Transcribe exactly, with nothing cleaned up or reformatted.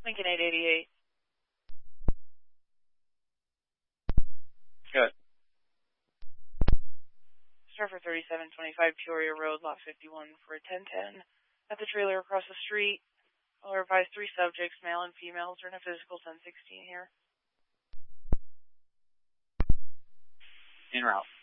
Lincoln eight eighty-eight. Good. Surfer thirty-seven twenty-five, Peoria Road, lot fifty-one for a ten ten. At the trailer across the street, I'll advise three subjects, male and female, during a physical ten sixteen here. En route.